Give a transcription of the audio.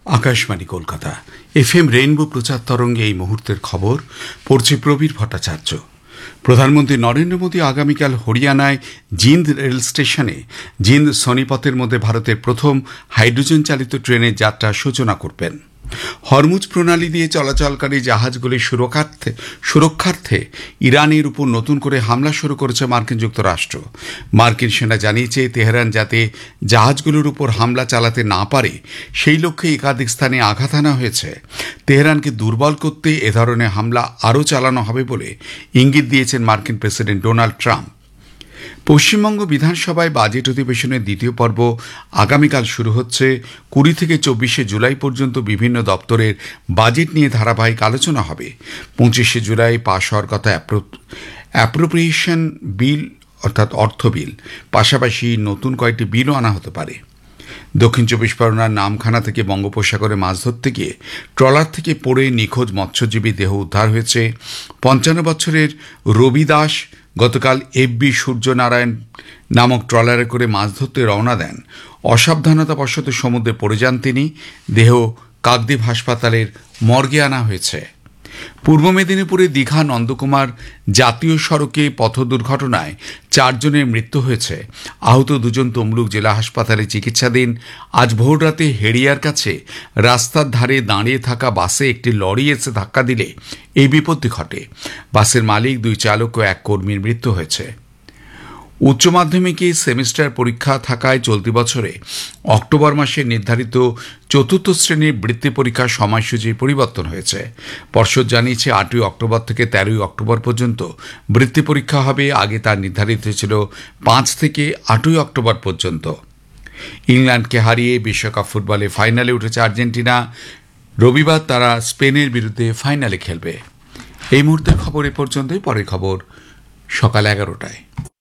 Akashvani Kolkata FM rainbow প্রচার তরঙ্গে এই মুহূর্তের খবর পড়ছে প্রবীর ভট্টাচার্য। প্রধানমন্ত্রী নরেন্দ্র মোদী আগামীকাল হরিয়ানায় জিন্দ রেল স্টেশনে জিন্দ সোনিপতের মধ্যে ভারতের প্রথম হাইড্রোজেন চালিত ট্রেনের যাত্রার সূচনা করবেন। হরমুজ প্রণালী দিয়ে চলাচলকারী জাহাজগুলির সুরক্ষার্থে ইরানের উপর নতুন করে হামলা শুরু করেছে মার্কিন যুক্তরাষ্ট্র। মার্কিন সেনা জানিয়েছে তেহরান যাতে জাহাজগুলোর উপর হামলা চালাতে না পারে সেই লক্ষ্যে একাধিক স্থানে আঘাত আনা হয়েছে। তেহরানকে দুর্বল করতে এ ধরনের হামলা আরও চালানো হবে বলে ইঙ্গিত দিয়েছেন মার্কিন প্রেসিডেন্ট ডোনাল্ড ট্রাম্প। পশ্চিমবঙ্গ বিধানসভায় বাজেট অধিবেশনের দ্বিতীয় পর্ব আগামীকাল শুরু হচ্ছে। 20 থেকে 24 জুলাই পর্যন্ত বিভিন্ন দপ্তরের বাজেট নিয়ে ধারাবাহিক আলোচনা হবে। 25 জুলাই পাশ হওয়ার কথা অ্যাপ্রোপ্রিয়েশন বিল অর্থাৎ অর্থ বিল, পাশাপাশি নতুন কয়েকটি বিলও আনা হতে পারে। দক্ষিণ 24 পরগনার নামখানা থেকে বঙ্গোপসাগরে মাছ ধরতে গিয়ে ট্রলার থেকে পড়ে নিখোঁজ মৎস্যজীবী দেহ উদ্ধার হয়েছে। 55 বছরের রবি দাস গতকাল FB সূর্যনারায়ণ নামক ট্রলারে করে মাছ ধরতে রওনা দেন। অসাবধানতাবশত সমুদ্রে পড়ে যান তিনি। দেহ কাকদ্বীপ হাসপাতালের মর্গে আনা হয়েছে। পূর্ব মেদিনীপুরের দীঘা নন্দকুমার জাতীয় সড়কে পথ দুর্ঘটনায় 4 জনের মৃত্যু হয়েছে। আহত 2 জন তমলুক জেলা হাসপাতালে চিকিৎসাধীন। আজ ভোররাতে হেড়িয়ার কাছে রাস্তার ধারে দাঁড়িয়ে থাকা বাসে একটি লরি এসে ধাক্কা দিলে এই বিপত্তি ঘটে। বাসের মালিক, 2 চালক ও 1 কর্মীর মৃত্যু হয়েছে। উচ্চ মাধ্যমিকে সেমিস্টার পরীক্ষা থাকায় চলতি বছরে অক্টোবর মাসে নির্ধারিত 4th শ্রেণীর বৃত্তি পরীক্ষার সময়সূচির পরিবর্তন হয়েছে। পর্ষদ জানিয়েছে 8ই অক্টোবর থেকে 13ই অক্টোবর পর্যন্ত বৃত্তি পরীক্ষা হবে। আগে তার নির্ধারিত ছিল 5 থেকে 8ই অক্টোবর পর্যন্ত। ইংল্যান্ডকে হারিয়ে বিশ্বকাপ ফুটবলে ফাইনালে উঠেছে আর্জেন্টিনা। রবিবার তারা স্পেনের বিরুদ্ধে ফাইনালে খেলবে। এই মুহূর্তের খবর এ পর্যন্তই। পরের খবর সকাল 11টায়।